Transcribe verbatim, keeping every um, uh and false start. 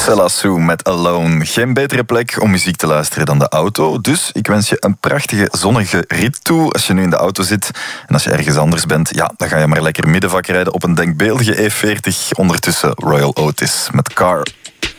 Cella Sue met Alone. Geen betere plek om muziek te luisteren dan de auto. Dus ik wens je een prachtige zonnige rit toe als je nu in de auto zit. En als je ergens anders bent, ja, dan ga je maar lekker middenvak rijden op een denkbeeldige E veertig. Ondertussen Royal Otis met Car.